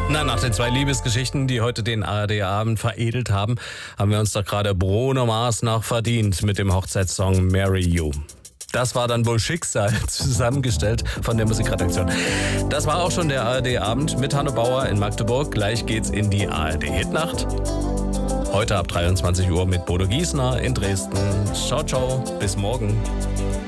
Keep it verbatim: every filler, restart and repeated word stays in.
Na, nach den zwei Liebesgeschichten, die heute den A R D-Abend veredelt haben, haben wir uns doch gerade Bruno Mars noch verdient mit dem Hochzeitssong Marry You. Das war dann wohl Schicksal, zusammengestellt von der Musikredaktion. Das war auch schon der A R D-Abend mit Hanno Bauer in Magdeburg. Gleich geht's in die A R D-Hitnacht. Heute ab dreiundzwanzig Uhr mit Bodo Giesner in Dresden. Ciao, ciao, bis morgen.